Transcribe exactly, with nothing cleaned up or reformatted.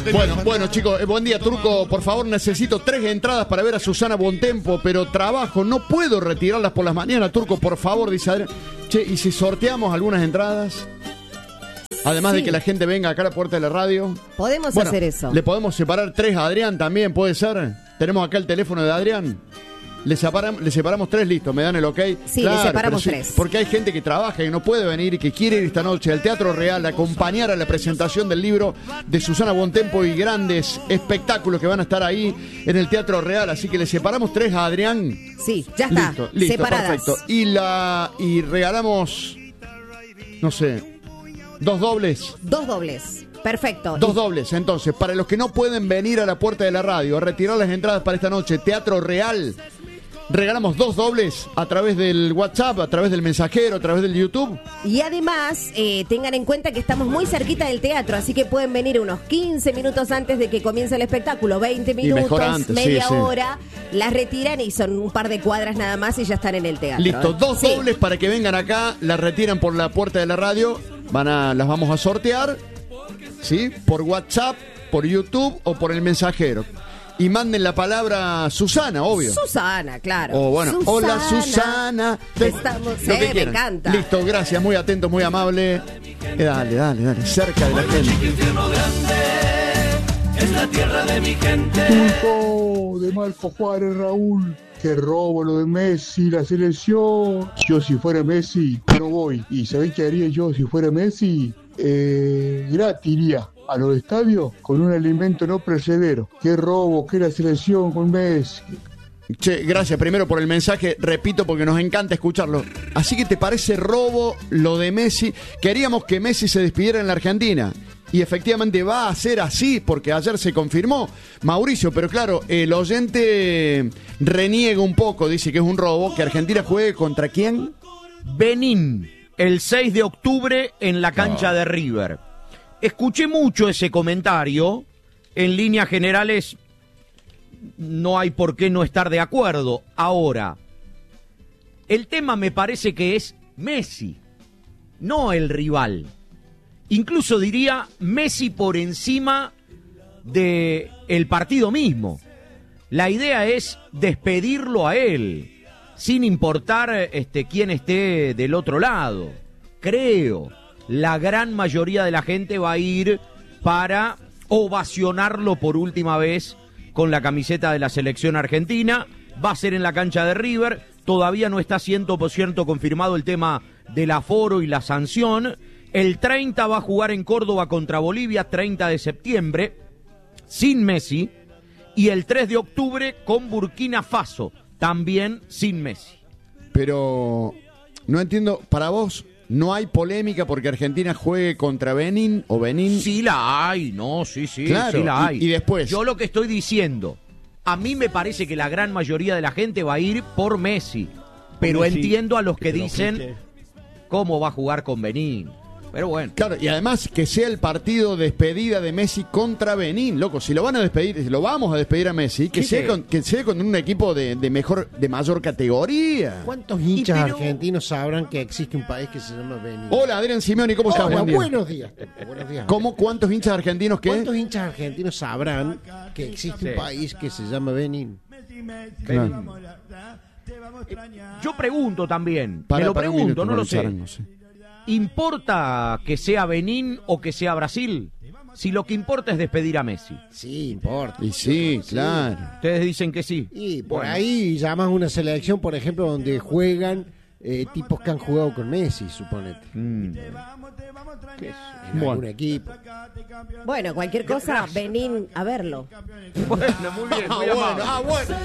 Bueno, bueno, chicos, eh, buen día, Turco. Por favor, necesito tres entradas para ver a Susana Bontempo, pero trabajo, no puedo retirarlas por las mañanas, Turco, por favor, dice Adrián. Che, ¿y si sorteamos algunas entradas? Además sí. de que la gente venga acá a la puerta de la radio. Podemos bueno, hacer eso. Le podemos separar tres a Adrián también, ¿puede ser? Tenemos acá el teléfono de Adrián. Le separamos, le separamos tres, listo, me dan el ok. Sí, claro, le separamos sí, tres. porque hay gente que trabaja y no puede venir y que quiere ir esta noche al Teatro Real a acompañar a la presentación del libro de Susana Bontempo y grandes espectáculos que van a estar ahí en el Teatro Real. Así que le separamos tres a Adrián. Sí, ya está. Listo, listo, separadas. Perfecto. Y, la, y regalamos, no sé, dos dobles. Dos dobles. Perfecto. Dos dobles, entonces, para los que no pueden venir a la puerta de la radio a retirar las entradas para esta noche, Teatro Real, regalamos dos dobles a través del WhatsApp, a través del mensajero, a través del YouTube. Y además, eh, tengan en cuenta que estamos muy cerquita del teatro, así que pueden venir unos quince minutos antes de que comience el espectáculo, veinte minutos, antes, media sí, sí. hora, las retiran y son un par de cuadras nada más y ya están en el teatro. Listo, ¿eh? dos sí. dobles para que vengan acá, las retiran por la puerta de la radio, van a, las vamos a sortear, ¿sí? Por WhatsApp, por YouTube o por el mensajero. Y manden la palabra Susana, obvio. Susana, claro. O bueno, Susana, hola Susana. Te estamos, lo eh, que me quieran. encanta. Listo, gracias, muy atento, muy amable. Eh, dale, dale, dale, cerca de la gente. Es la tierra de mi gente. Turco de Marco Juárez, Raúl. Qué robo lo de Messi, la selección. Yo si fuera Messi, no voy. ¿Y sabés qué haría yo si fuera Messi? Eh, gratis iría a los estadios con un alimento no perecedero. Qué robo, qué la selección con Messi. Che, gracias primero por el mensaje, repito porque nos encanta escucharlo. Así que te parece robo lo de Messi. Queríamos que Messi se despidiera en la Argentina. Y efectivamente va a ser así, porque ayer se confirmó, Mauricio, pero claro, el oyente reniega un poco, dice que es un robo, que Argentina juegue contra ¿quién? Benín, el seis de octubre en la cancha oh. de River. Escuché mucho ese comentario, en líneas generales no hay por qué no estar de acuerdo. Ahora, el tema me parece que es Messi, no el rival. Incluso diría Messi por encima de el partido mismo. La idea es despedirlo a él, sin importar este, quién esté del otro lado. Creo, la gran mayoría de la gente va a ir para ovacionarlo por última vez con la camiseta de la selección argentina. Va a ser en la cancha de River. Todavía no está cien por ciento confirmado el tema del aforo y la sanción. El treinta va a jugar en Córdoba contra Bolivia, treinta de septiembre, sin Messi. Y el tres de octubre con Burkina Faso, también sin Messi. Pero no entiendo, para vos no hay polémica porque Argentina juegue contra Benín o Benín. Sí la hay, no, sí, sí, claro, sí la hay. Y, y después. Yo lo que estoy diciendo, a mí me parece que la gran mayoría de la gente va a ir por Messi. Pero Messi, entiendo a los que dicen cómo va a jugar con Benín. Pero bueno. Claro, y además que sea el partido de despedida de Messi contra Benín, loco, si lo van a despedir, si lo vamos a despedir a Messi, que, sea, con, que sea con un equipo de, de mejor, de mayor categoría. ¿Cuántos hinchas pero... argentinos sabrán que existe un país que se llama Benín? Hola, Adrián Simeoni, ¿cómo estás? Hola, Buen día. buenos días. Buenos días. ¿Cómo? ¿Cuántos hinchas argentinos qué? ¿Cuántos hinchas argentinos sabrán que existe sí. un país que se llama Benín? Benín. Eh, yo pregunto también, para, me lo para pregunto, no lo sé. Charango, sí. ¿Importa que sea Benín o que sea Brasil? Si lo que importa es despedir a Messi. Sí, importa. Y sí, claro. Ustedes dicen que sí. Y por bueno. ahí llamas una selección, por ejemplo, donde juegan eh, tipos que han jugado con Messi, suponete. Mm. ¿Qué es? En bueno. algún equipo. Bueno, cualquier cosa, Benín a verlo. Bueno, muy bien, muy ah, bueno, ah, bueno.